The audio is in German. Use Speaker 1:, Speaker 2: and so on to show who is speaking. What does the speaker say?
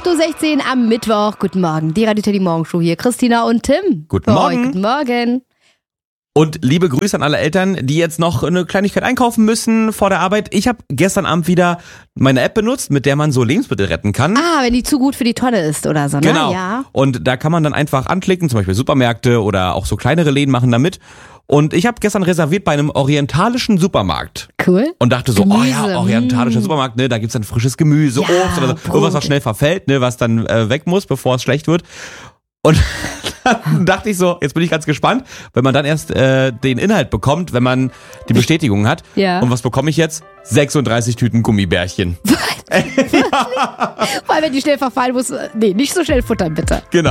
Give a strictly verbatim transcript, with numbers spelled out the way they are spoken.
Speaker 1: acht Uhr sechzehn am Mittwoch. Guten Morgen. Die Radio Teddy Morgenshow hier. Christina und Tim.
Speaker 2: Guten Morgen.
Speaker 1: Guten Morgen.
Speaker 2: Und liebe Grüße an alle Eltern, die jetzt noch eine Kleinigkeit einkaufen müssen vor der Arbeit. Ich habe gestern Abend wieder meine App benutzt, mit der man so Lebensmittel retten kann.
Speaker 1: Ah, wenn die zu gut für die Tonne ist oder so, ne?
Speaker 2: Genau.
Speaker 1: Ja.
Speaker 2: Und da kann man dann einfach anklicken, zum Beispiel Supermärkte oder auch so kleinere Läden machen damit. Und ich habe gestern reserviert bei einem orientalischen Supermarkt.
Speaker 1: Cool.
Speaker 2: Und dachte so,
Speaker 1: Gemüse.
Speaker 2: oh ja, orientalischer
Speaker 1: mm.
Speaker 2: Supermarkt, ne, da gibt's dann frisches Gemüse,
Speaker 1: Ja,
Speaker 2: Obst oder so,
Speaker 1: Brot.
Speaker 2: irgendwas, was schnell verfällt, ne, was dann äh, weg muss, bevor es schlecht wird. Und dann dachte ich so, jetzt bin ich ganz gespannt, wenn man dann erst äh, den Inhalt bekommt, wenn man die Bestätigung hat.
Speaker 1: Ja.
Speaker 2: Und was bekomme ich jetzt? sechsunddreißig Tüten Gummibärchen.
Speaker 1: Vor allem, wenn die schnell verfallen muss. Nee, nicht so schnell futtern, bitte.
Speaker 2: Genau.